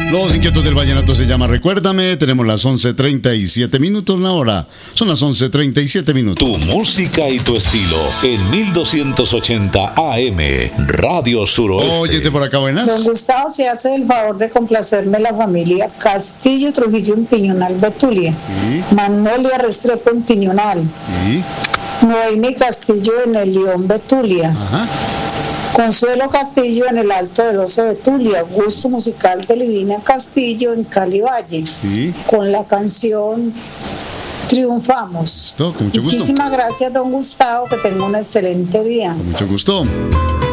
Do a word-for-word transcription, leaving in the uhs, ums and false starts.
Los inquietos del vallenato se llama Recuérdame. Tenemos las once treinta y siete minutos la hora. Son las once treinta y siete minutos. Tu música y tu estilo en mil doscientos ochenta A M Radio Suroeste. Óyete por acá, buenas. Don Gustavo, se hace el favor de complacerme la familia Castillo Trujillo en Piñonal, Betulia. Sí. Magnolia Restrepo en Piñonal. Sí. Noemi Castillo en el León, Betulia. Ajá. Consuelo Castillo en el Alto del Oso, Betulia. Gusto musical de Livina Castillo en Cali Valle. Sí. Con la canción Triunfamos. Todo, con mucho gusto. Muchísimas gracias, don Gustavo, que tenga un excelente día. Con mucho gusto.